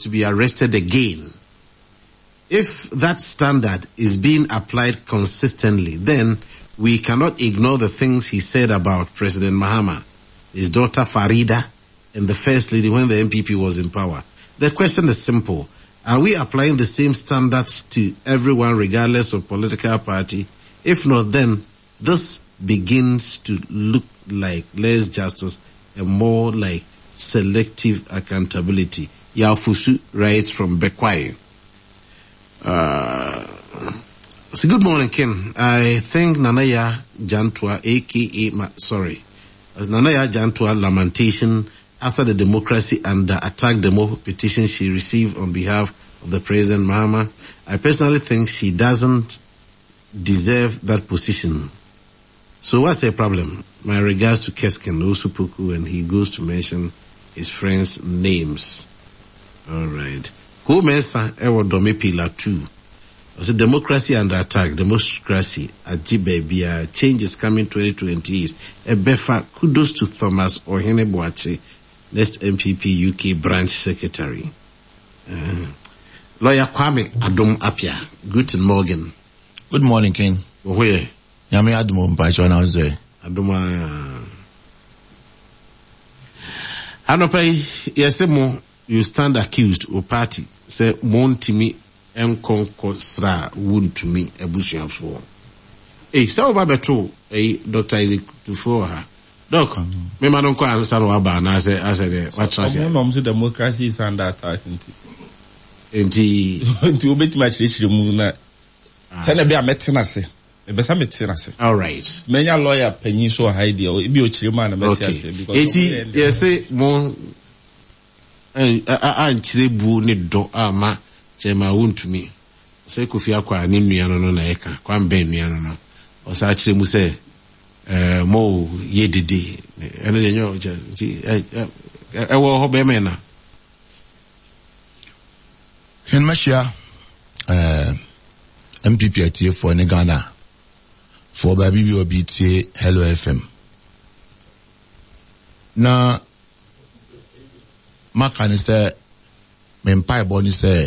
to be arrested again. If that standard is being applied consistently, then we cannot ignore the things he said about President Mahama, his daughter Farida, and the First Lady when the MPP was in power. The question is simple. Are we applying the same standards to everyone regardless of political party? If not, then this begins to look like less justice and more like selective accountability. Yafusu writes from Bekwai. So good morning, Ken. I think Nanaya Jantua, aka Nanaya Jantua lamentation after the democracy and the attack demo petition she received on behalf of the President Mahama. I personally think she doesn't deserve that position. So what's the problem? My regards to Kesken Osupuku, and he goes to mention his friends' names. All right. Who mensa ewo domi pillar 2? The democracy under attack, democracy ajibebia, change is coming 2020. Ebefa, kudos to Thomas Ohene Boache, next MPP UK branch secretary. Lawyer Kwame Adom Apia. Guten Morgen. Good morning, King. Where? Yami Admo Mpacho na uze. Adoma. Anopai, yesemo, you stand accused o party, say, montimi enkonko sra wound to me, ebusianfo. Sa beto, Dr. Isaac Tufo ha. Doc, me manon ko answer no aba na say what trust you? No, democracy is under attack. Enti obeti ma chire mu na. Say na be a metena se. E be sa metena se. All right. Many lawyer penyi so hide there. E be o chire ma na metena se because eti yes say mo chire bu ni do ama chema wontumi. Say Kofi Akwa ni nua no na eka. Kwa mbe nua no. O sa chire mu say mo yedidi ene yenyo ewo ho be mena Ken Mashia MPP atie for ne Ghana for baby bi obi tie Hello FM na maka ni say me mpa ebo ni say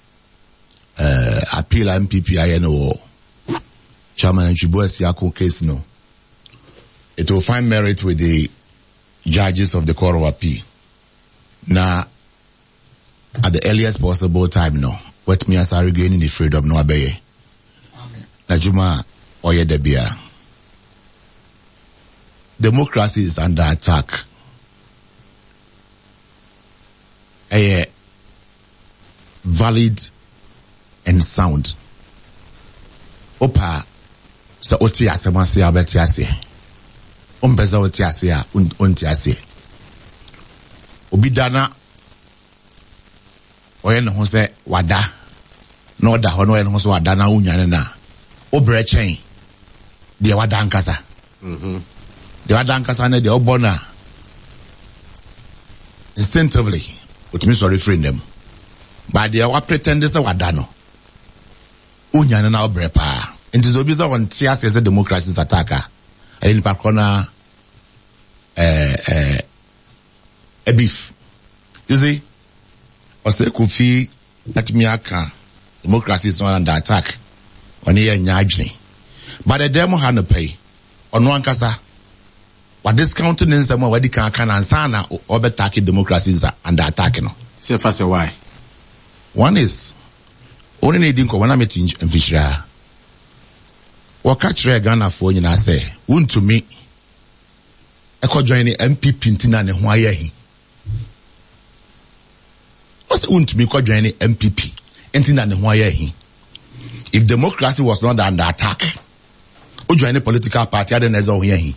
appeal MPP aye no chairman Chibuesi Ako case no. It will find merit with the judges of the Court of Appeal. Now, at the earliest possible time, no. What me as I regaining the freedom, no abeye. Najuma oye debia. Democracy is under attack. Valid and sound. Opa, sa oti asemasi abeti ase. Ombeza oti ase ya, unti ase. Obidana, oyen hose wada, no da hono oyen hose wada na unyane na. Obrechen, de wada ankasa. De wada ankasa ne de obona. Instinctively, which means to refrain them. But they are pretending say wada no. Unyane na obrepa. And this obisa on tias as a democracy's attacker. In Pakona, a beef. You see, or say Kofi at Miaka, democracy is not under attack. On here nyajni. But the demo had to pay. On one kasa, what discounting in some what the can and sana or attacking democracy is under attack. Say first why? One is only needing when I'm meeting and Fishra. Wakachre Ghana for nyina say won't me eko join the MPP ntina ne ho ayehi what's won't me ko join the MPP ntina ne ho ayehi. If democracy was not under attack o join the political party then there's all ayehi.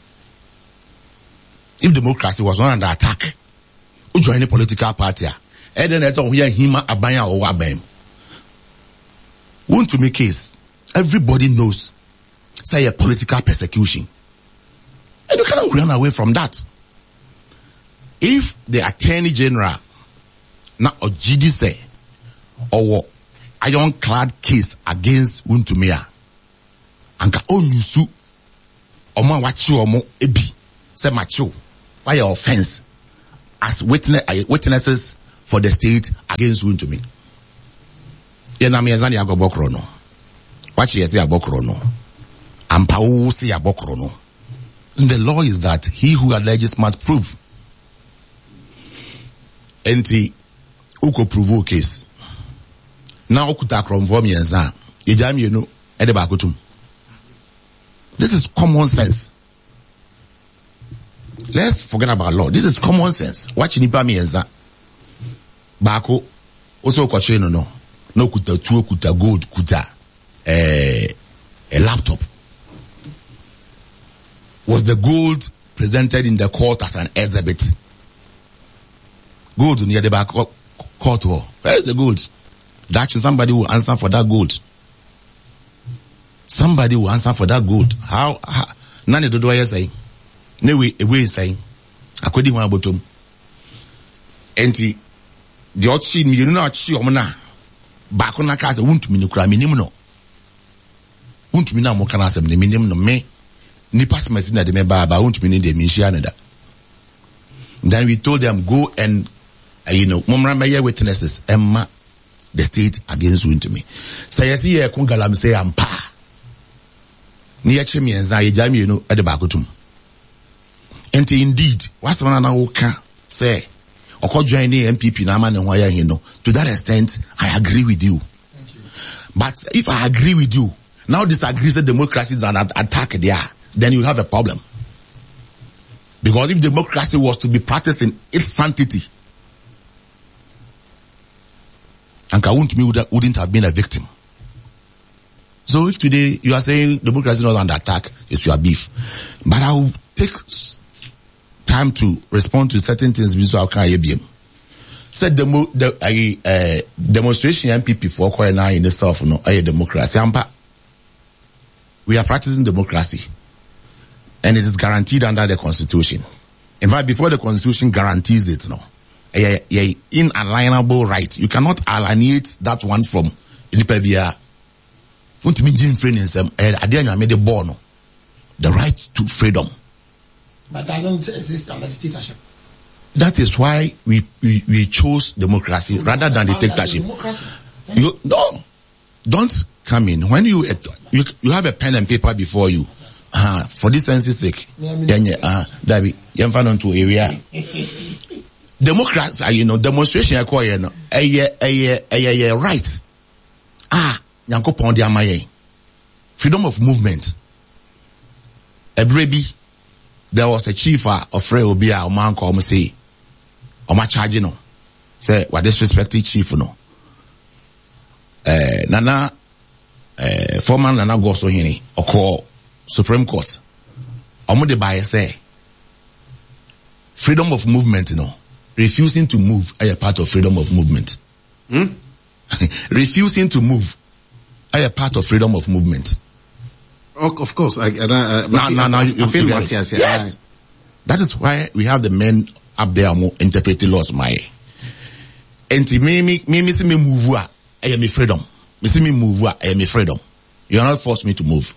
If democracy was not under attack o join the political party then there's all ayehi ma abanya o wabem won't me case. Everybody knows, say a political persecution. And you cannot run away from that. If the Attorney General, now or GD say, or ironclad case against Wuntumia, and ka onyusu, omo wachi omo ebi, say macho, why your offense, as witnesses for the state against Wontumi. Yena miyazani ya gobokro no. Wachi yesi ya bokro no. Ampa usi ya bokro no. And the law is that he who alleges must prove. Enti uko prove case. Now ukuta kromvo miyanza. Ijami you know edeba kutum. This is common sense. Let's forget about law. This is common sense. Wachi nipa miyanza. Bako also kwache no. No kuta tuo kuta gold kuta a laptop. Was the gold presented in the court as an exhibit? Gold near the back court wall. Where is the gold? That somebody will answer for that gold. Somebody will answer for that gold. How none do I say? No way say. According to bottom. Enti the ochi you know ochi omna. Back on a case won't mean no minimum. Won't mean no more can asem the minimum me. Ni pass messina de me baba won't mean the Michianada. Then we told them go and Mumra Maya witnesses Emma the state against Wontumi. So you see a kungalam say ampa. Ni achemi enza yejami at the bakutum. And indeed, what's one another say Oko join the MPP na man to that extent I agree with you. Thank you. But if I agree with you, now disagree that democracy is an attack there, then you have a problem. Because if democracy was to be practiced in its sanctity, Anka Wontumi wouldn't have been a victim. So if today you are saying democracy is not under attack, it's your beef. But I will take time to respond to certain things visual can ABM. Said demonstration MPP for Koyana in itself no a democracy. We are practicing democracy. And it is guaranteed under the Constitution. In fact, before the Constitution guarantees it, a inalienable right. You cannot alienate that one from Inipebia. The right to freedom. But doesn't exist under dictatorship. That is why we chose democracy rather than dictatorship. Don't come in. When you have a pen and paper before you. For this sense's sake, David, to area. Democrats, demonstration acquire a right. Yanko Pondi Amaye. Freedom of movement. A baby, there was a chief of Freobia, a man called say, Oma charging say, what disrespected chief no. Nana, former Nana Goso Hini, or call Supreme Court. Omo de baye say, freedom of movement, refusing to move are a part of freedom of movement. Refusing to move are a part of freedom of movement. Of course. Now you feel what yes. Yes. That is why we have the men up there interpreting laws, my. And me see me move, I am a freedom. Me see me move, I am a freedom. You are not forced me to move.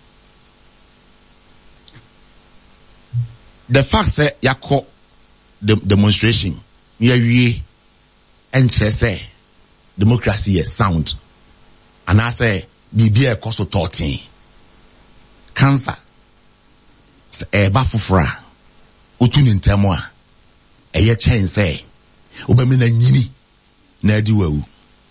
The fact that yako the demonstration, and say democracy is sound. And I say, be a cause of 13. Cancer. Eba fufura. Utuni ntemwa. Eye chen say. Ubemina nyini. Na edi wewu.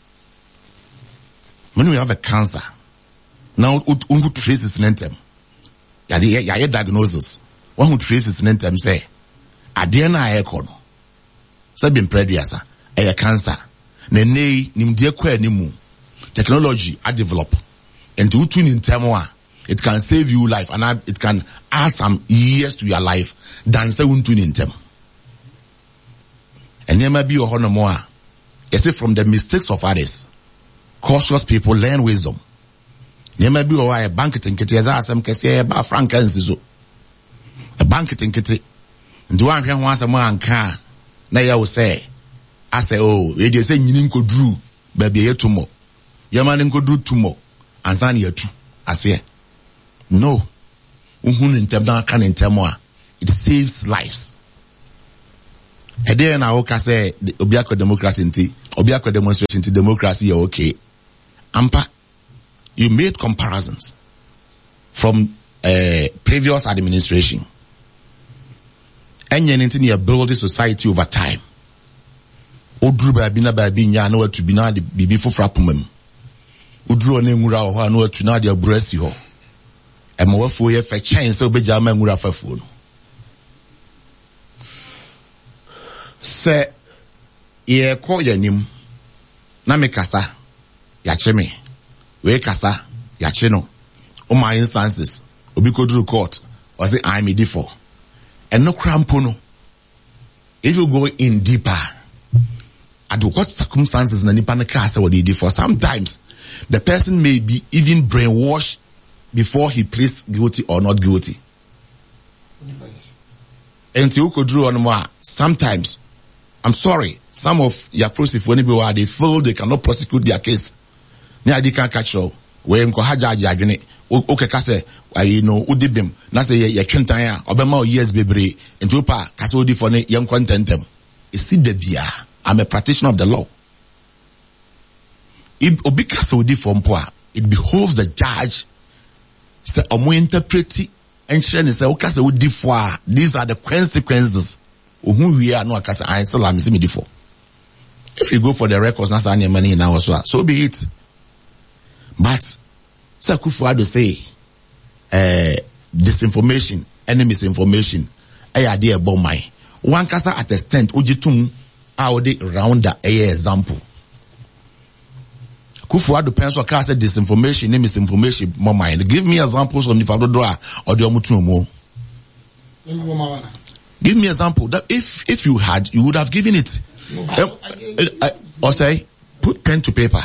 When we have a cancer, now who traces nentem. Ya diagnosis. One who traces nentem say, adiena aye kono. Sabin prediasa. Eye cancer. Nene nimdie kwe nimu. Technology I develop. And to utuni ntemwa. It can save you life and it can add some years to your life than say untuni ntem. And there may be a honor more. You see, from the mistakes of others, cautious people learn wisdom. There may be a banqueting kitty as I some can say about Frank and Siso. A banqueting kitty. And do one once a man can. Now you will say, I say, oh, you say you could do, baby, a tomorrow. Your man could do tomorrow. And son you too. I say, no. It saves lives. Ede na oka say obiako democracy nti, obiako demonstration nti democracy okay. Ampa, you made comparisons from previous administration. And you build a society over time. Udru babina babinya no to be na the bibi for frapumem. Udru ne ngura ho no to na the abrasi ho. E mo wafo ye fe chen so be jama ngura fafo no. Se ye ko yanim na me kasa ya cheme. We kasa ya che no. O my instances obi ko dru court or say I'm a default. And no crampono. If you go in deeper, at what circumstances na nipa na kasa what they did for, sometimes the person may be even brainwashed before he pleads guilty or not guilty. And you could draw on more. Sometimes, I'm sorry, some of your process when they feel they cannot prosecute their case. They can't catch all. When Kohaja okay, kase, udibim, na say ye kentanya, obema years bebre, and to pa, kase udi for ne, young contentem. Isi debia, I'm a practitioner of the law. If obi kase udi for mpoa, it behoves the judge, say, omo interpreti, and shene say, okase udi for, these are the consequences, who we are no akase, I still am me for. If you go for the records, na sa anye money in our so be it. But, Sir Kufuor say, disinformation, enemy misinformation, idea about my one kasa at extent, ujitum, audi rounder, example. Kufuor pencil kasa disinformation, enemy misinformation, more mind. Give me examples on if I don't draw or the omutumo. Give me example that if you had, you would have given it. Or say, put pen to paper.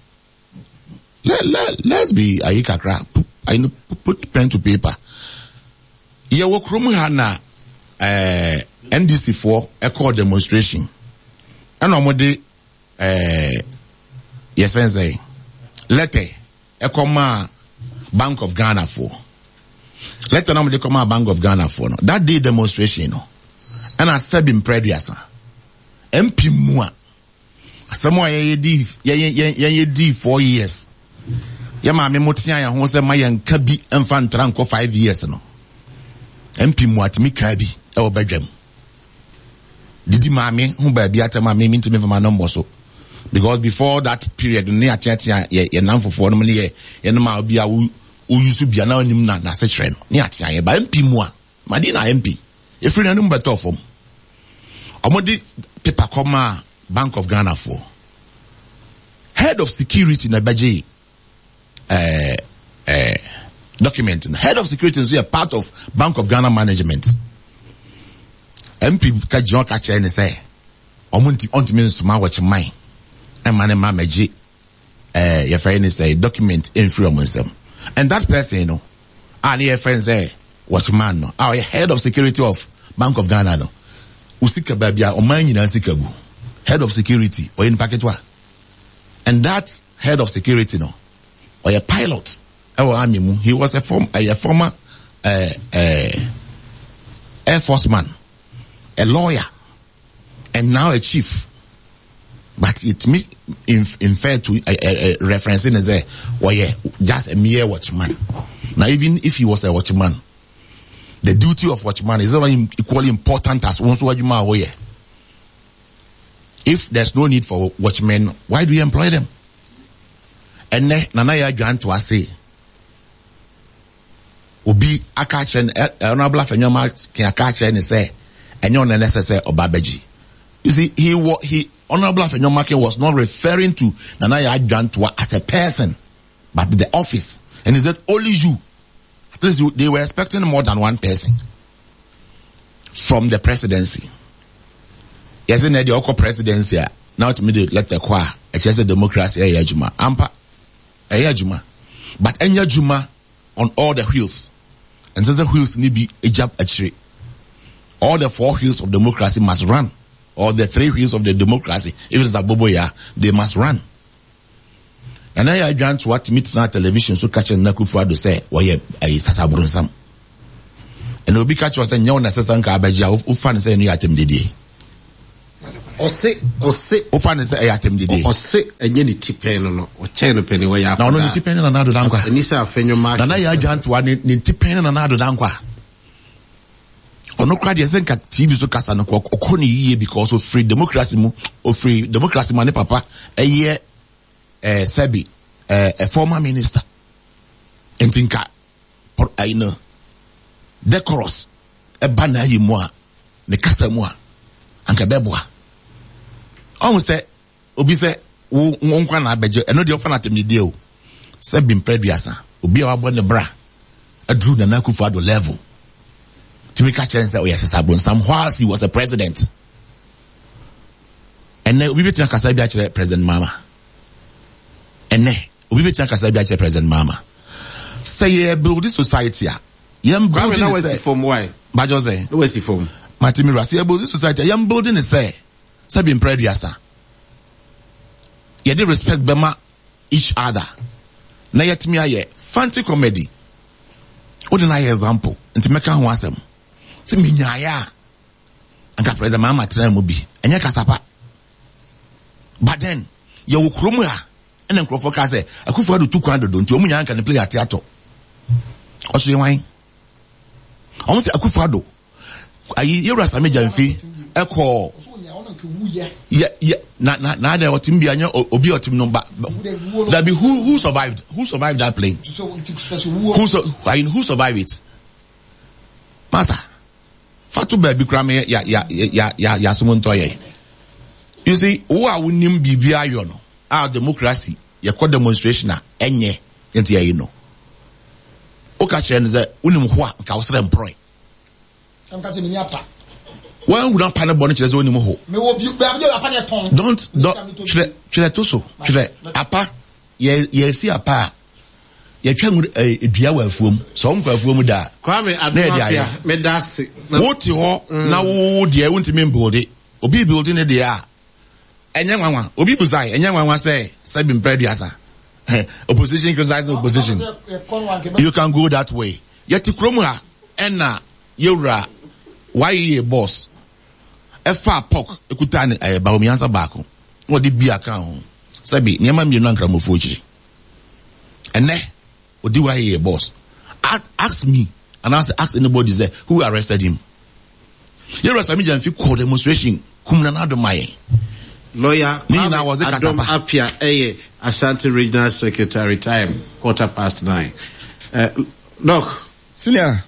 Let's be ayikakra. I know put pen to paper. Ye wo kromu ha na NDC for a call demonstration. And omode yes when say letter e come Bank of Ghana for. Letter na omode come Bank of Ghana for no. That day demonstration no. And I said in previous MP mua. Someone ye di 4 years. Yama me motia ya ho se mayan ka bi emfa ntra nko 5 years no MP muatimi ka bi e wo badwam didi maame ho ba bi atama me ntimi fama no mboso because before that period ne atia ye nanfofo no ne ye no ma bi a wo use bia na onim na sechere no ne atia ye ba MP mu a madi na MP efiri na no beto fom omodi paper come Bank of Ghana for head of security na baje document. Head of security is a part of Bank of Ghana management. MP Kajon Kacha and say, Omunti means my watch mine. And man maji your friend is a document in free of myself. And that person, you know, and your friend say, watch man no. Our head of security of Bank of Ghana no. Usika babia omani na sikagu. Head of security or in packetwa. And that head of security no. Or a pilot. He was a former Air Force man, a lawyer, and now a chief. But it me infer to referencing as just a mere watchman. Now even if he was a watchman, the duty of watchman is not equally important as once watchman. If there's no need for watchmen, why do you employ them? And Nanaya Jan to say, Ubi Akachen, Honorable Fenyoma can catch and say, and you're necessary or Babaji. You see, he Honorable Fenyoma was not referring to Nanaya Jan as a person, but the office. And he said, only you. At least they were expecting more than one person from the presidency. Yes, in the Oko presidency, now to me, let the choir, it's just a democracy, Juma. Ampa. Juma. But Enya Juma on all the wheels. And since the wheels need be a job actually. All the 4 wheels of democracy must run. Or the 3 wheels of the democracy. If it's a boboya, they must run. And I grant what meets na television so catch na Kufuor say, "Oye, sasabronsam." And obi catch was say, "Nyaw na sesan ka abaja ufan say no yatem dede." Ose. Ofa ne say ayatem dede. Ose enye ni tipen no. Oche no penny we ya. Na ono ni tipen na do dankwa. Enisa afenyo mark. Na ya Jantua ni tipen na do dankwa. Ono kra de senka TV so kasa no okoni yiye because of free democracy mu ne papa eye Sebi a former minister entinka por aina decorous e bana yi mu a ne kasa mu a anka beboa on say obi say wo nkwa na abeje eno de ofa na temide o Sebi mpreduasa obi a wabo ne bra adru na Akufo-Addo level Timika Chense oyesesa bonsam whilst he was a president. And then we be to kasa bia chere President Mama. And then we be to kasa bia chere President Mama. Say build this society a. Yam building now is from why? Bajo say. No is from. Matimira say build this society. Yam building is say be imprediasa. Ye dey respect bema each other. Na yetimi aye fancy comedy. Ordinary example. Nti meka ho asem. Si minyaya anka President Mama tena mu bi enye kasapa but then ye wo kromu a ene nkrofo ka say Akufo-Addo 200 nti omunya anka ne play atiato oso yewan omo say Akufo-Addo ayi yewra Sami Jamfi eko na de otim bi anya obi otim no ba that be who survived that plane who survived it Master Fatu baby krame ya sumonto ye. You see, who are winning bibia yo no. Our democracy, ye call demonstration na enye enti ye no. Oka chere ze unim ho nka wosere employ. Am ka se me ni apa. Wan wu na pa na bonu chere ze unim ho. Me wo bi apa ne ton. Don't chere to so. Chere apa ye si apa. Ye twa edua wa afuom so nkwa afuom da Kwame Adamapia medase woti ho na wo de wontimi mbuilde obi building ne de a enye nwanwa obi buzai enye nwanwa say Sebi mpreduasa opposition criticizing opposition you can go that way yet kromu ha ena yewra why ye boss efa pok ekuta ne baomiansa baako wo de bia kan ho Sebi niam mienu ankramofo ochi ene Odi why he a boss? Ask me and ask anybody there who arrested him. Here was Sami Jamfi called demonstration. Kumna do my lawyer. Nina was a Adam Apia Ashanti Regional Secretary. Time 9:15. Doc, senior.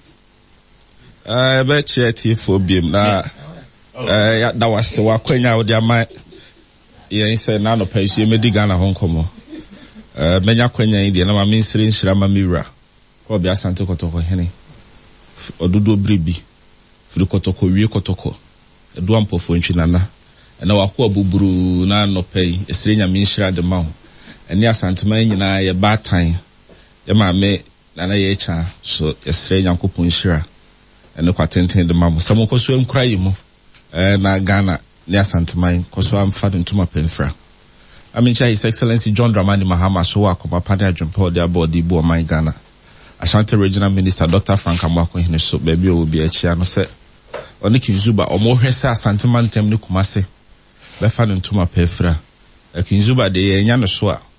Be chere for bim na. Ya da wase wa kwenya wo dia ma. Ye say na no pa isi medi Ghana Hong Kong. Menya kwenya indi na ma minsiri nshira ma miwra ko bia Asante Kotoko hene odudu bribi firi Kotoko wie Kotoko edu ampofo ntwinana na wako abuburu na nopei esire nya minshira de ma eni Asante man nyina ye batan ye ma me na ye cha so esire nya nkopon nshira ene kwatenten de ma mo samo koso enkura yi mo na Ghana ni Asante man koso amfa ntuma penfra His Excellency John Dramani Mahama Sowa Komapade Adwempo de abodi bu oman Ghana. Ashanti Regional Minister Dr. Frank Amwako hine so baby will be a chia no se. Oniki Nzuba omo hwese Asante mantem ne Kumase. Befa no ntuma pefra. Kinzuba de ye nya no so a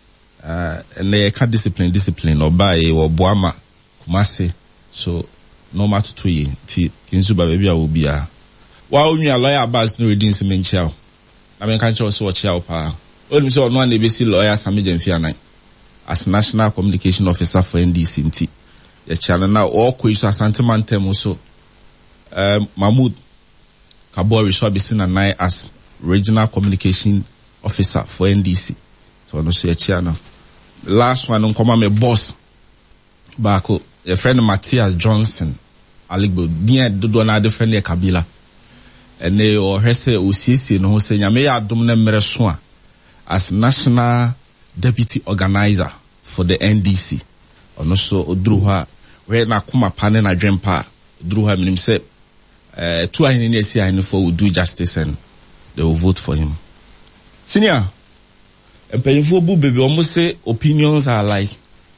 ene ye ka discipline oba ye wo boama Kumase so no matter to ye ti Kinzuba baby a will be a. Wa onwa lawyer Abbas no reading se menchia. Na men kan cho so wo chia pa. When so no one be lawyer Sami Jamfi anan as National Communication Officer for NDC nti ya channel na all kwesu Asante mantem so Mahmoud Kabori so be seen anan as Regional Communication Officer for NDC so no so ya channel last one nkoma me boss baako a friend Matthias Johnson Aligbo dia dodo na de friend Kabila ene o hese o sisi no ho se nyame ya adom na mmere so a as National Deputy Organizer for the NDC. And also Odruha, where na kuma pane na dwempa, Odruha minim say, 2 ahini will do justice and they will vote for him. Senior, and painful baby almost say opinions are like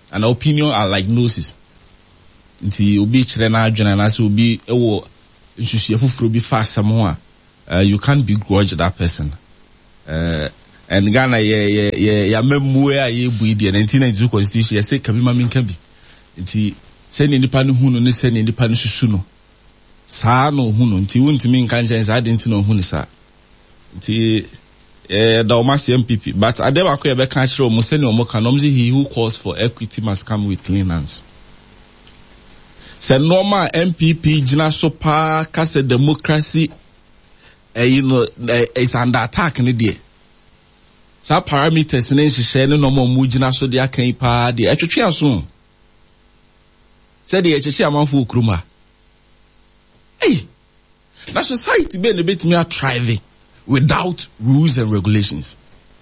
noses. Nti obi chere na adwena na so obi ewo nsusuafo furo bi fa asem ho a you can't begrudge that person. And Ghana, yeah, memory, ye bui the 1992 constitution, I say, Kabima Minkabi. Nti, send independent huno, ne send independent susuno. Sa no huno, nti wunti min kanjens, I didn't know hunisa. Nti, the Omasi MPP, but I never quite be catch or Museni or Mokanomzi, he who calls for equity must come with clean hands. Say normal MPP, Jina Sopa, Kase democracy, is under attack in the day. Some parameters in share no more mujina so they can pa the HHA soon. Said the HHA man for Kruma. Hey, na society be a bit more thriving without rules and regulations.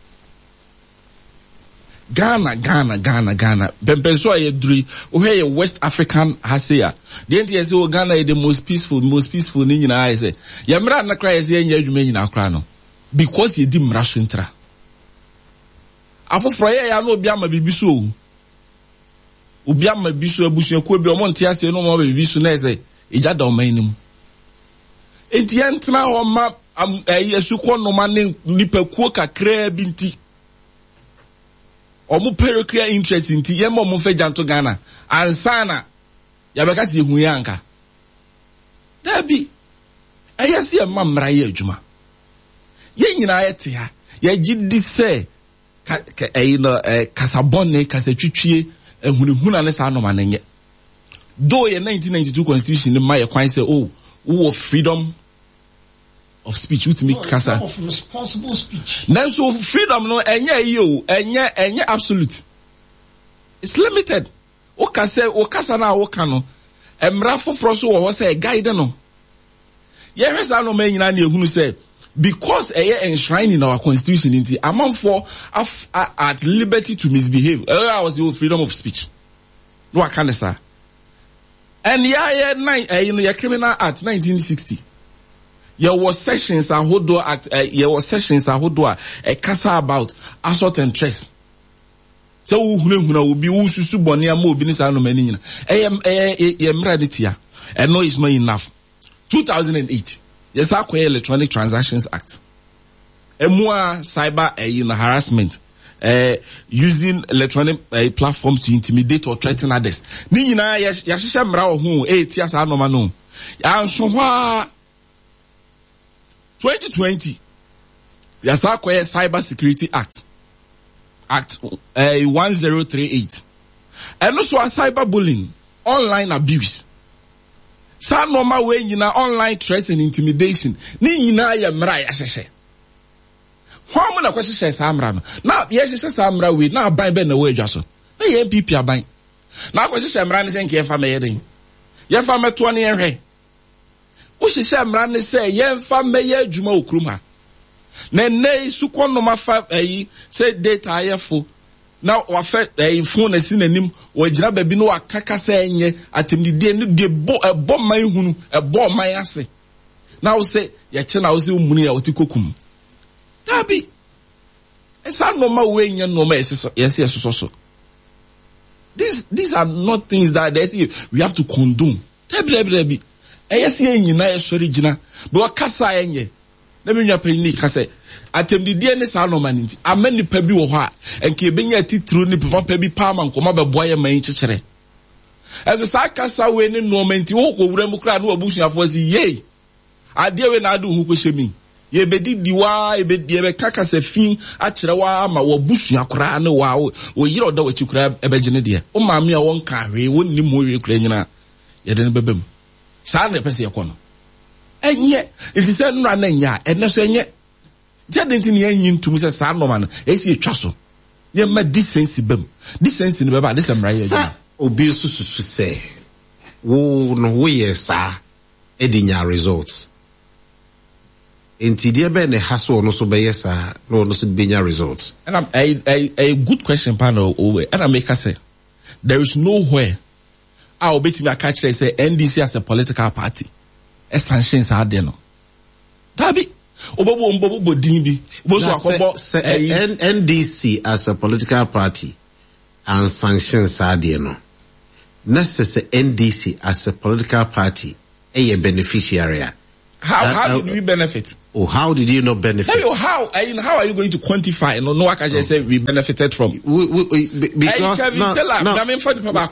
Ghana. Bempenso ayedri, uhe West African haseya. The NTS Ghana is the most peaceful ni nyina I say. Yamra na cry say nya adwuma nyina akra no. Because ye di mra so ntra. Afoforo ya no obi ama bibi so. Obi ama bibi so abusuakuo bi omo nte ase no mo bibi so na say eja da oman nim. Enti entra ho ma yesu ko no ma ne nipakuo kakra bi nti. Omu periclear interest inti yemo mu fe janto Ghana ansana yabeka si hu yanka dabi ayesi e mamra ye adwuma ye nyina yete ha ye gidi se kasabonne kasatwitwie ehunehuna ne sa no manenye do ye 1992 constitution ne ma ye kwan se wo freedom of speech with me kasa of responsible speech. Then so freedom no enye absolute. It's limited. O kasa na o kano. Emra foforo so wo say guide no. Ye hwesa no man nyina na ehunu say because enshrined in our constitution inti among for at liberty to misbehave. I was your freedom of speech. No akane sa. And your criminal act 1960. There was sessions and Hodo Act, a casa about assault and trust. So will be ususu bonia mo binisa no menina. Emraditia. And no is not enough. 2008. Yes, I Electronic Transactions Act. More cyber harassment. Using electronic platforms to intimidate or threaten others. Ni na yashisha mrao hu tias anoma no. Yansho 2020, there's a Cyber Security Act 1038, and also a cyberbullying, online abuse. Some normal way you know online threats and intimidation. Ni yina ya mra ya sheshe. How many questions samra no? Now yes samra we now buy be na way jaso. Na MPP aban. Now question mra ni senke fa me yedin. Ye fa me to ne hwe. Ushisha mrane se yemfa meye adwuma okruma na nei suko no mafa say data ayefo na wafa phone na sinanim wagina babi no akaka se enye atemnidie ne de bo man hunu bo man ase na wo se ye che na wo se umunu ya otikokum dabi esa no ma we nya no ma yes so these are not things that they say we have to condone dabi yes nyina original but kasa enye na menwa panini kase atemdidie ne sa no maninti amani pa bi wo ho a enke benya titru ni papa bi pa man koma beboa ye man kyekere eso sa kasa we ne no manti wo ko wura mu kra na obusuafo si ye ade we na adu hu ko shemi ye bedidiwa ye be kakasa fin a kyere wa ma wo busua kra ne wa wo yire oda wa kyikura ebegene de o maame a won ka hwe wonni mo we kra nyina ye de ne bebem sa na pese yakono enye it is nra na nya ene so enye jadenti ne enyi ntum se sa no man esi etwa so ye ma decency bem decency ne beba this amra ye obi susu se wo no wo yesa edinya results enti de be ne haso no so be yesa no no so benya results. And a good question panel over and I make say there is nowhere I'll bet me a catch say NDC as a political party. A sanctions are there no. Dabi. Obobo dimbi. NDC as a political party and sanctions are there no. Necessary NDC as a political party a beneficiary How did we benefit? Oh, how did you not benefit? How are you going to quantify? No, I can just say we benefited from. Because Kevin Teller, I mean, for the Papa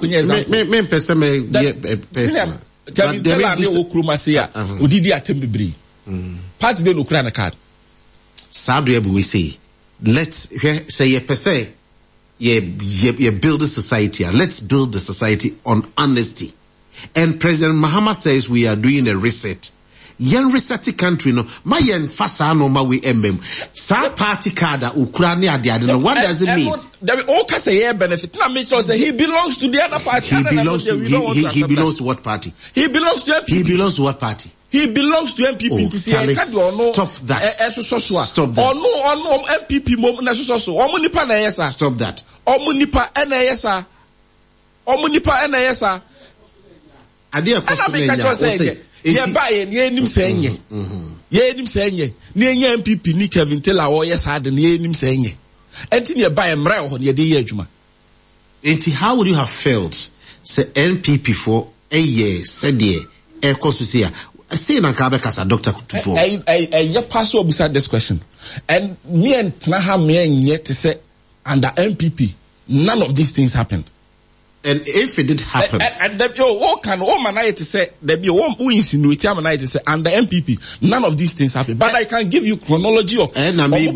Kevin Teller, me Okrumasia, Udidi Atembibri. Part the Ukraine card. Sadly, we say, let's say a per se, you build a society. Let's build the society on honesty. And President Mahama says we are doing a reset. Yen reset country no, my yen fasa no ma we embem. Sa party card Ukraine adi no. What does it mean? There all can say benefit. Now make sure say he belongs to the other party. He belongs to what party? He belongs to MPP. He belongs to what party? He belongs to MPP. Stop that. Stop that. Or no MPP mom na so. Omunipa na yesa. Stop that. Omunipa na yesa. Omunipa na yesa. Ade a question ye buy ye nim senye. Ye nim senye. Ni enye MPP ni Kevin Teller wo yes ade ni ye nim senye. Enti ne buy mra ho ne de ye adwuma. Enti how would you have felt say NPP for a year said ye e kosusia say na ka be kasa Dr. Kutufo. I pass obusa this question. And me and Tnaha me enye to say under MPP none of these things happened. And if it did happen, and man to say there be one who insinuate man to say under MPP none of these things happen. But I can give you chronology of MPP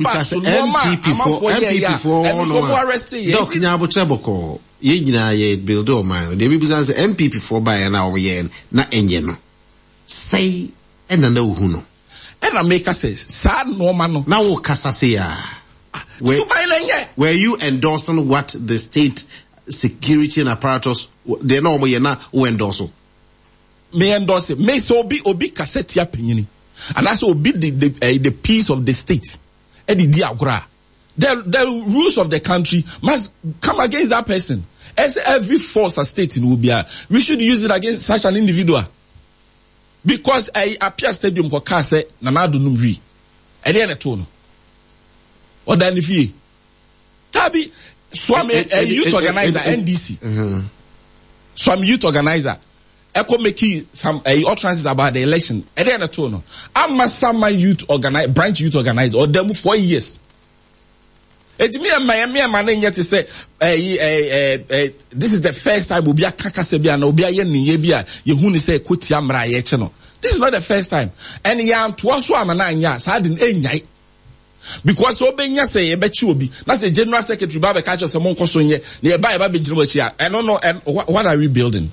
for Doc Nyabo Cheboko. Ye nyina ye build o man. The people say MPP for by na o ye na enye no. Say and na hu no. And I make us say sad no man no. Na wo kasa say ya. Were you endorsing what the state security and apparatus they know we na who endorse me endorse me so obi cassette ya penyini and that's obi the piece of the state e di agora the rules of the country must come against that person as every force a state in Ubia we should use it against such an individual because I appear stadium for car say nana do numri e dey na to no o dan fie tabi Swami a youth organizer NDC. Swami youth organizer. Echo making some utterances about the election. And then no. I'm a Sama youth organizer, branch youth organizer, or them 4 years. It's me and my man yet to say, this is the first time Ubia Kakasebia and Ubia Yebia, Yehuni say Kutiamra Yechano. This is not the first time. And yam Twaswam and 9 years, I didn't because obenya say e bechi obi na say general secretary ba catch us amon koso nye na e ba be jinu bachi a I don't know and what are we building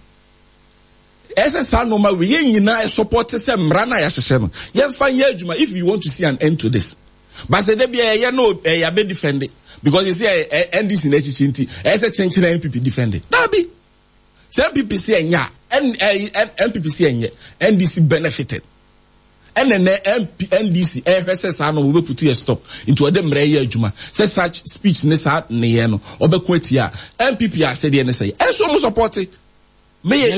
SSR no ma we nyina support say mra na ya hye no ye fa nya adwuma if you want to see an end to this but say dey be ye no ya be defend it because you see NDC na chichi nti e say chenchi na MPP defend it that be say MPP say nya MPP say nya NDC benefited. And then NDC, SSR no will put a stop into a demre juma. Say such speech nessa neano, Obekwetia, MPP said the NSA. And so support it. May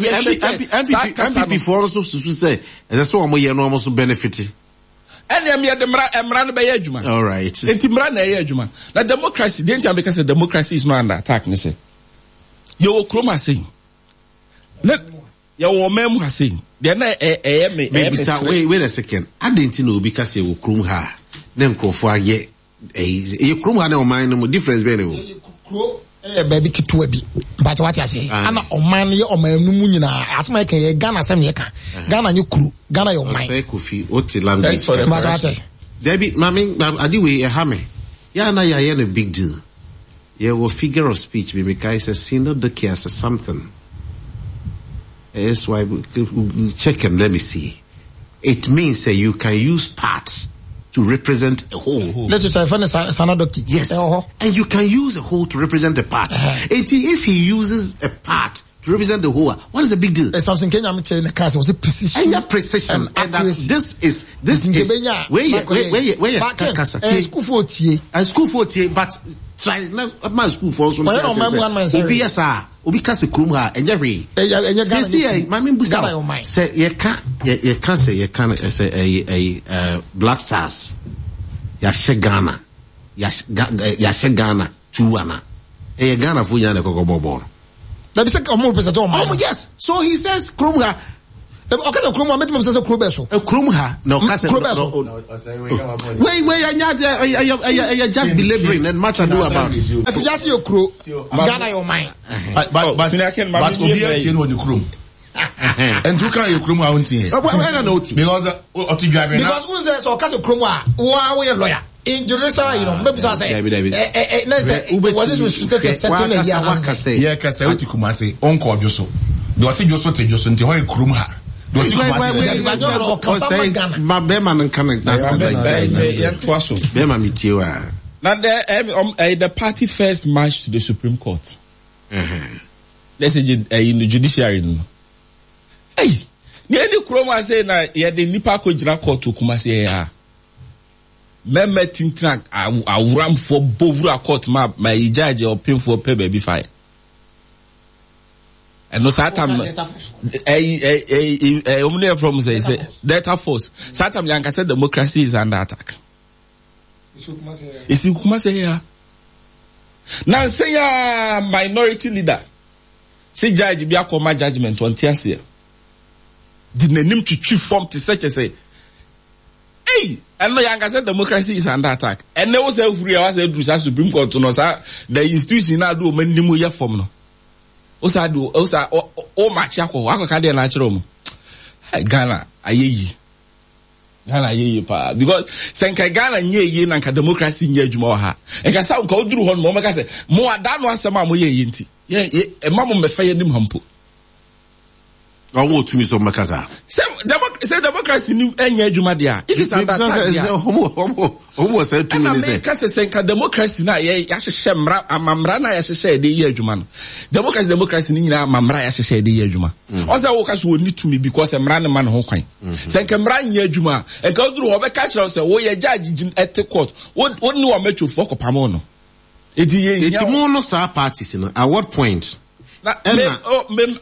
MPP for us to say, and that's what we are almost benefiting. And then me at the Mran by Juma. All right. And Timran Juma. The democracy, the entire because the democracy is not under attack, Nisse. Yo, Kroma saying. Your mem has seen. Wait a second. I didn't know because you krum ha. Then crofwa ye. You krum ha no mind no difference be no. Baby kitwebi. But what I say? Ana o man ye o man no mu nyina. Asma ke ye Ghana sem ye kan. Ghana you kru. Ghana your mind. Say Kofi oti language. Debbie, mami adiwe e ha me. Ya na ya no big deal. Ye wo figure of speech be make say sino the case something. That's why we check and let me see. It means that you can use part to represent a whole. Let's try find Sanadoki. Yes. And you can use a whole to represent a part. If he uses a part to represent the whole, what is the big deal? Something Kenya me tell the case was a precision. And precision. And this is where school for TA. School for TA, but try my school for also. Obi yasa, obi kase krum ha enjere. See, mami busa. Say ye can say Black Stars. Ya Ghana. Ya Ghana tuana. E Ghana fu yana kokobobo. Yes. So he says krum ha Okay, the Chrome, I met him as a Crubeso. A Krumha, no, wait, just belaboring and much ado about it. If you just see your crew, Ghana your mind. But Obia Tino the Chrome. And you can't your Chrome out here. I don't know. Because who says, or Casa Chroma, who are lawyer? In Jerusalem, you know, maybe I say, was this restricted to certain area? Yeah, Casauti Kumasi, Uncle Joso. Do I think Joso take Joso into Hoy Krumha? Do I think my Beman coming? That's the Bema Mitiwa. Now, the party first marched to the Supreme Court. Let's say in the judiciary. Hey, the Kroma say, na, yeah, the Nipako Jira Court to Kumasi, yeah. Meme tintrak awuram for bovura court map my judge or pin for pay baby fine. And no satam omne from say data force. Satam yanka said democracy is under attack. Isi kumase ya. Now say ya minority leader. Say judge bi akoma judgment on tiase. Did nanim to chief form to such as say hey, and no young said democracy is under attack. And there was a free hours to Supreme Court to know the institution now do many more year from no. Osa do osa o machako wako kade natural. Ghana ayeyi. Ghana ayeyi pa because senka Ghana nye nanka democracy nye adwuma ha. Enka sa nka oduru ho no meka se mo ada no asema mo ye nti. Ye e mamo mefa ye nim hampo. Owo tumi so makasa. Say democracy ni enye adwuma dia. It is under attack. Homo say tumi ni say. Kase senka democracy na ye yahye mra amamra na yahye de ye adwuma no. Democracy ni nyina amamra yahye de ye adwuma. O say wo kase woni tumi because mra ne man ho kwan. Senka mra nye adwuma. Enka oduru ho be ka kire say wo ye judge at court. Woni wo metwofo kopamo no. Eti mo no sa parties no. At what point? At what point?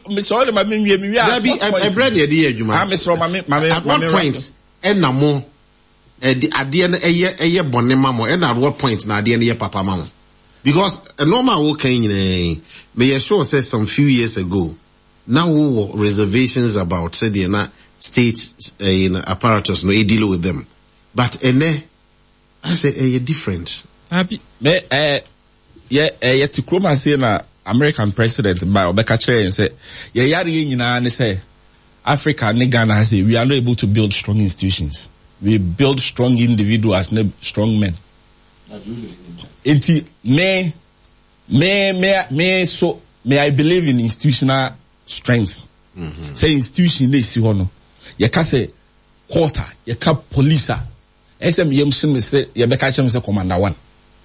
Enna mo ade na eye bonema mo and at what point na ade na ye papa ma mo because a normal wo kan yin me sure say some few years ago now reservations about say the na state apparatus no deal with them but ene I say different happy me to Kroma say na American president by Obeka Chere and say, yari nyina ne say Africa ne Ghana has we are not able to build strong institutions. We build strong individuals, ne strong men. Enti may I believe in institutional strength. Say institution ne si hono. Ye ka say quarter, ye ka police. SM yemsim say ye beka chere say commander 1.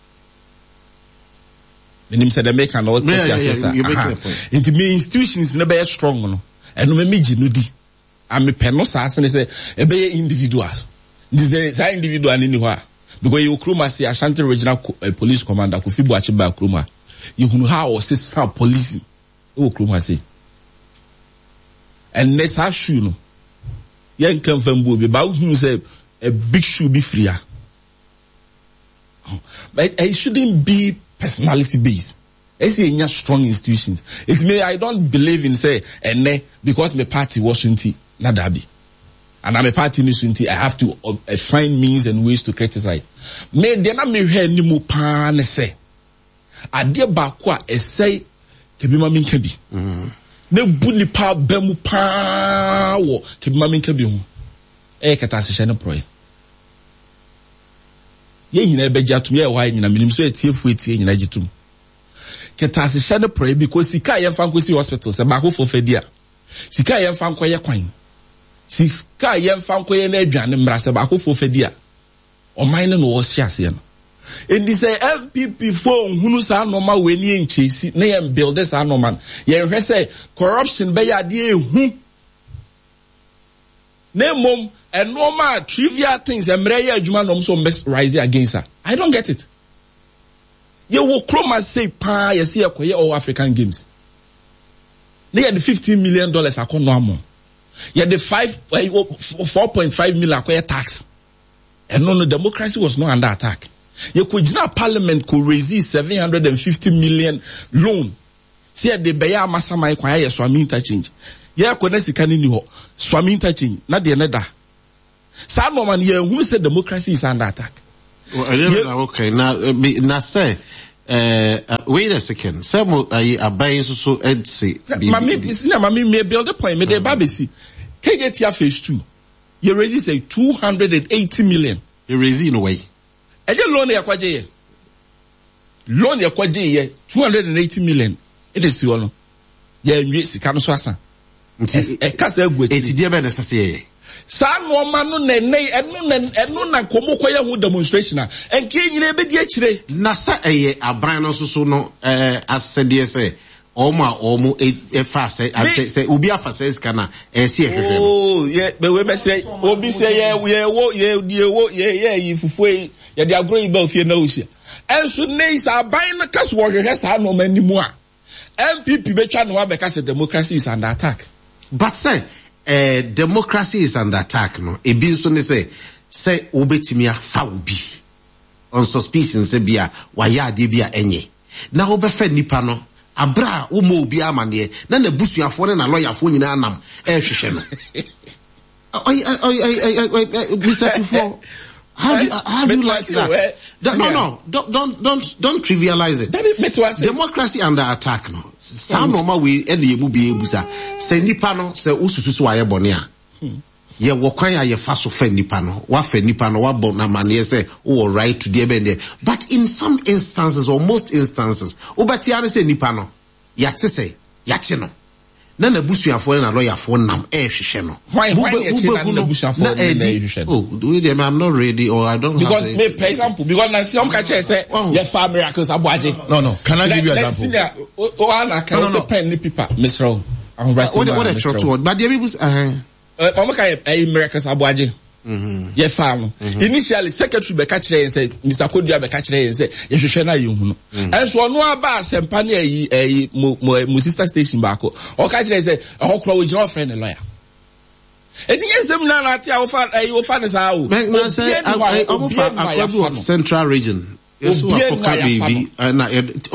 Him said they make an old you make a point. Into me institutions never strong no. And no me jinudi. I'm a penos as and say a be individuals. This is individual anywhere. Because you Kruma say Ashanti Regional Police Commander Kofi Boachiba Kruma. You know how say some police. Oh Kruma say. And next our shoe no. Yen come from Bobi, but who say a big shoe be freer. But it shouldn't be personality based. I see strong institutions. It's me, I don't believe in say, because my party Washington, not Dabi. And I'm a party in Washington, I have to find means and ways to criticize. Me, then I'm here ni mo pa ne say. Adia bakwa essay, kebima min kebi. Ne buni pa bemu pa wo, kebima min kebi ho. Kata se no proye. Ye nyina beja tum ye wa nyina minim so etiefu etie nyina gitum keta se hye no pray because sika ye mfa nkosi hospital se ba ko fofedi a sika ye mfa nkoye kwan sika ye mfa nkoye na aduane mra se ba ko fofedi a o man no wo hye ase no endi say MPP phone hunu sa normal we ni enchesi na ye build this normal ye hwe say corruption be ya de ehu na mom and normal trivial things emre ya adwuma no so rise against her. I don't get it. You will Kroma say pa you see akoye all African Games. They had the $15 million akon no. You had the 4.5 million akoye tax. And no democracy was not under attack. You could parliament could raise 750 million loan. See the beya masama kwaya so am interchange. ye ko na sika ni ho swami interchange na de ne da sa no man ye hu say democracy is under attack. Okay, now say wait a second. Some abayin so say mami me build a point me dey babesi. KGTR phase 2 you raise say 280 million. You raise in a way. E dey loan yakwaje ye 280 million. It is you no. Ye nwie sika no so asa. E kasa egu eti. Eti dey be necessary. Sa no ma no enu na komokoye hu demonstration a enke nyire be di akire na sa eye aban no so no asede say omo efa say obi afa say scanner ese ehwehwe oh yeah be we be say obi say ye fufu ye de agro yi ba ofie na ohia enso nei sa aban no kaso wo hwehwe sa no ma nimu a MPP betwa no abeka say democracy is under attack but say democracy is under attack no ebi nso ne say obetimi afa obi on suspicion say bia waya ade bia enye na obefa nipa no abra wo mo obi amane na busuafo ne na lawyerfo nyina anam ehwehwe no Mr. Tufo, how do you like that? Don't trivialize it. Democracy under attack no. Some normal way any mu be ebusa. Say nipa no say ususu aye bone a. Ye wo kwan aye fa so fa nipa no. Wa fa nipa no wa bon na mane say o right to the bend. But in some instances or most instances, obati ane say nipa no. Yate say yache no. Na busuafo na lawyerfo nam ehwehwe no. Why na busuafo na ehwehwe? Oh, I'm not ready or I don't because have me for example because na see catch say ye fa miracles abuaje. No, can I give you an example? Can say pen ni paper Mr. What a trot word but the people miracles abuaje. Ye fa no. Initially secretary be catch say Mr. Kodua be catch say ye hwehwe na ye hu no. And so no aba asempa na mo sister station back o catch say ehokro we jira friend lawyer. Etinye sem na na tia ofa ne sa o. Na say Akwabu Central Region. Yesu apoka baby na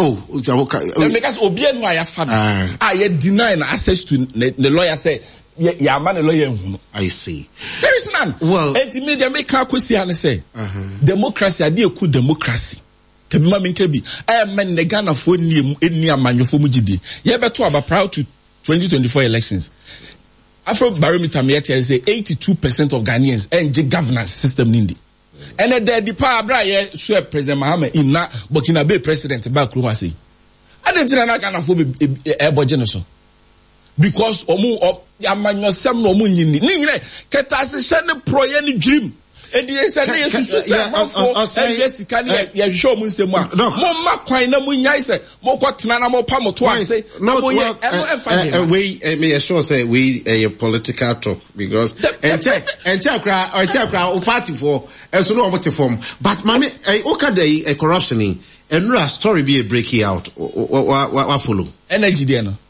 because obi enu ayafa no. Ye deny access to the lawyer say ya man lawyer hu. I see. There is none. Well, enti media make kwesi ane say democracy ade eku democracy. Kebi ma minkebi. Men the Ghana fo ni amanyofo mu gidi. Ye beto aba proud to 2024 elections. Afro barometer me say 82% of Ghanaians enjoy governance system nindi. And the power bra ye swear President Mahama in na Burkina Faso president ba kroma say. Adentina na Ghana fo budget no so. Because amanyosem no mu nyini. Ni nyine ketase hye ne proye ni dream. Edi say na yesusu say mafo sika ne ye hwe mu nsemu a. Mo ma kwan na mu nyai say mo kwotena na mo pa mo to ase. Na mo ye we me sure say we a political talk because enche kra o party for enso no omote form but mame o ka dey corruption in enra story be a breaking out wa follow energy there no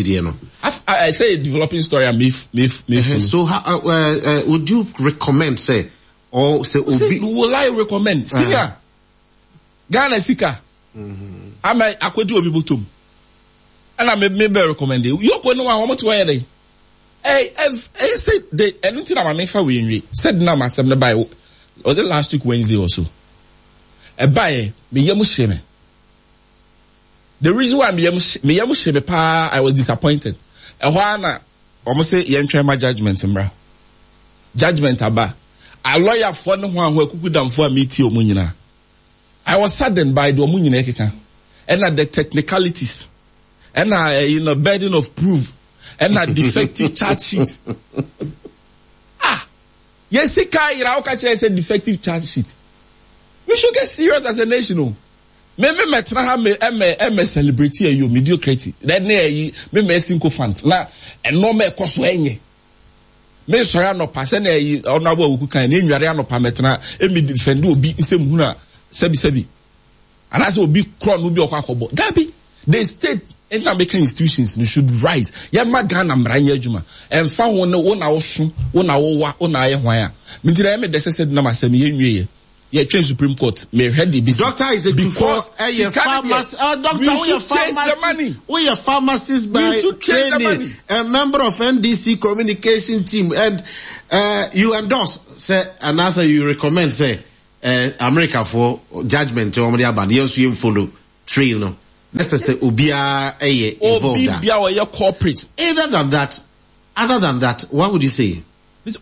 I say a developing story and me so how would you recommend say or say will I recommend senior Ghana sika am akwedi obi botom and I may recommend you ko no wa omoto wa dey say the anything am mefa we nwi said na ma sem na buy was it last week Wednesday or so e buy me yam sheme. The reason why me yam sheme pa I was disappointed. E ho na almost say yentwe ma judgment mbra. Judgment aba. A lawyer for no ho akuku damfo a meet omu nyina. I was saddened by the omu nyina ekeka. And the technicalities. And burden of proof. And a defective charge sheet. Yes, ira okache say defective charge sheet. We should get serious as a nation. Maybe metra ha me celebrity you mediocrity. Then me single fans. Na eno me koso enye. Me sori anopa se na honorable Awuku kan na enware anopa metra emi defend obi nsem hu na sebi. And as obi kro no bi okwakobo. Dabi the state international institutions should rise. Ya magana mranya adwuma. Emfa ho ne wo na wo so, wo na wo wa, wo na ye hwan a. Mitira me de said na masem ye nwie ye you change Supreme Court. May head the business. Doctor is a because pharmacist. Doctor, we are pharmacists. We are pharmacists by training. A member of NDC communication team, and you endorse, say, and answer you recommend, say, America for judgment to Omri Aban. Yes, you follow trail, no. Necessary ubia involved. Ubia or your corporate. Other than that, what would you say? Say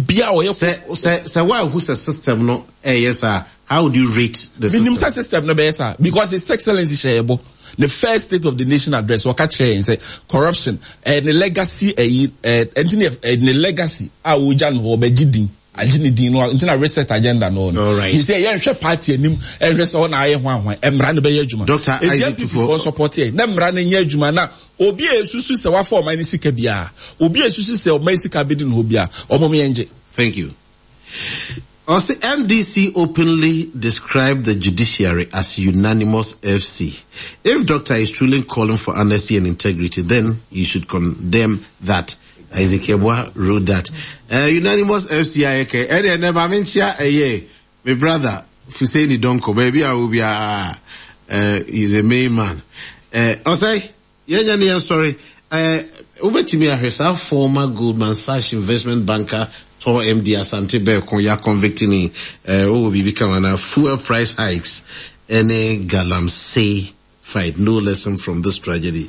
why who's a system no? Yes, sir. How would you rate the system? No, sir. Because His Excellency Shayebo, the first State of the Nation address, what and say corruption and the legacy, the legacy. Awujan ho begidin. Ajini dino internal reset agenda no. All right. He say yeah, share party nim and rest on aye hwan. Emra no be yejuma. Doctor, I need to for support here. Na emra no yejuma na obi esusu se wa for mani sika bia. Obi esusu se o mani sika bidin ho bia. Omo me enje. Thank you. Also, NDC openly described the judiciary as unanimous FC. If Doctor is truly calling for honesty and integrity, then you should condemn that. Isaac Yabwa wrote that. Unanimous FCIK. And never mention my brother, Fuseni Donko, maybe I will be he's a main man. Osai, yeah, sorry. Over to me, herself, former Goldman Sachs investment banker, Tor MD Asante Beco, ya convicting will be becoming a fuel price hikes. Any galamsey fight, no lesson from this tragedy.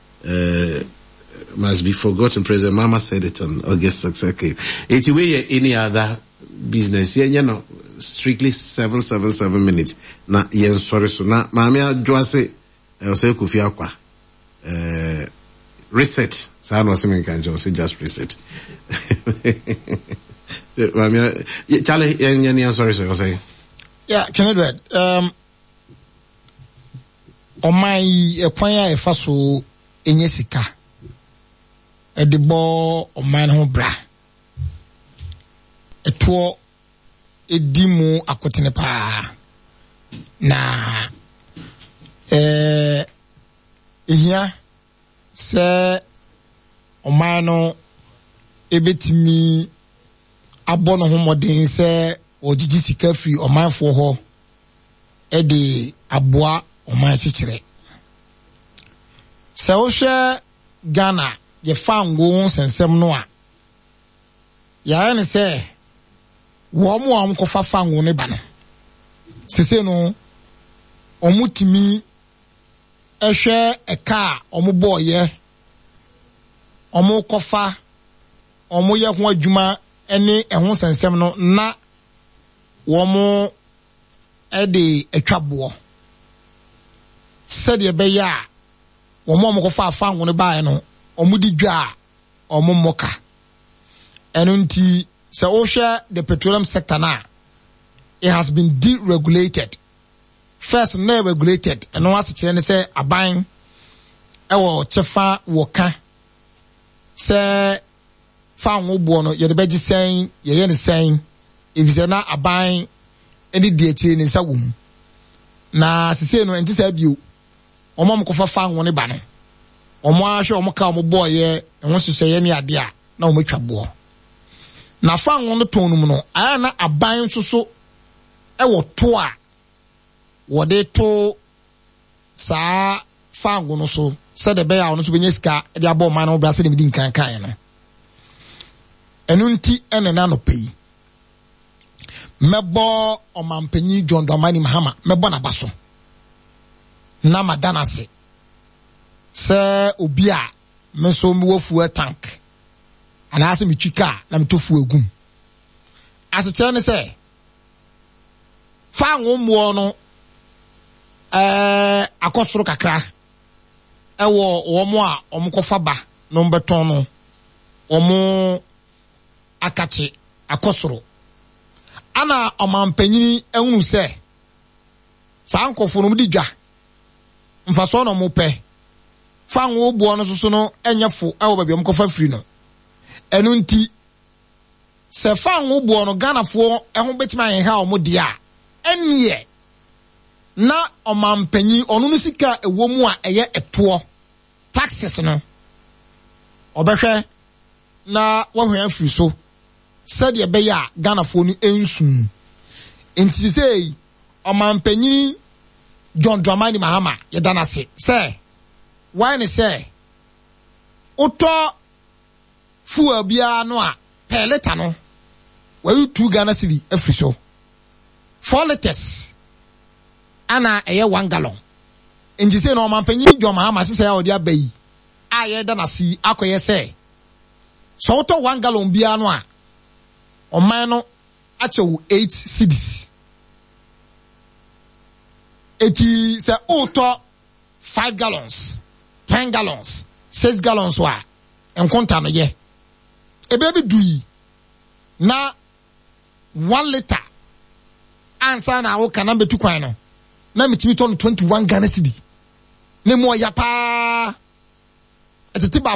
Must be forgotten. President Mama said it on August 6th. Okay. It's way any other business. Yeah, you know, strictly 7 minutes. Na, yeah, sorry, so na, mamia joase, say kufia kwa. Reset. So I know something can just reset. Mamia, Charlie, yeah, sorry, so say. Yeah, can I do it? On my, kwanya efaso, enyesika. Edibo oman ho bra eto edimu akotene pa na ehia se oman no ebetimi abo no ho modern se ogigi sika fi oman fo ho edi aboa oman chichire se wo hwe Ghana ye fango sensem no a ya ne se wo mo am ko fa fango ne ba no sese no omutimi ehwe eka omobo ye omo kofa omo ye ho adwuma ene ehon sensem no na wo mo ede atwabo sede be ya wo mo kofa fango ne ba no omudi dwa omomoka enunti se osha the petroleum sector na it has been deregulated first not regulated and once kire say aban ewo chefa woka se fa nwubo no ye de beji sen ye ne sen if say na aban eni die kire ni sa wum na sese no enti sa bio omom ko fa nwo ne ba no omo ahwe omo ka omo boye enwo hyehyeye ne ade a na omo twabo na fa nwo no tonum no aya na aban soso ewo to a wode to sa fa nwo no so se de be ya ono so benye sika de abo man no bra se de medi nkan kan no enunti enena no pei mebo omampanyi John Dramani Mahama mebo na baso na madana se obia menso mwo fuel tank ana ase mitwika na metofu egum ase kire ne se fa nwo no akosoro kakra ewo omo a omkofa ba no mbeton no omo akati akosoro ana omampanyini ehunu se sankofo no mdi dwa mfaso no mo pe fa nwo buo no soso no enyefo ewo babia omkofa free no enunti se fa nwo buo no ganafo eho betima yen ha omo dia eniye na omampanyi onu no sika ewo mu a eye eto taxes no obehwe na wahwe afiri so said ye beya ganafo no ensun Nti say Omanpenyi John Dramani Mahama yedana say why ne say Oto fuel bia no a per liter no we 2 Ghana cedi every so 4 liters ana 1 gallon. Nti say no Omanpenyi John Mahama say odi abayi a yedana si akoye say so oto 1 gallon bia no a oman no achew 8 cedis. Eti say oto 5 gallons 10 gallons 6 gallons wa enkonta no ye ebebi dui na 1 liter ansa na wo kana betu kwan no na mitimi ton 21 Ghana cedi ne mo ya pa etete ba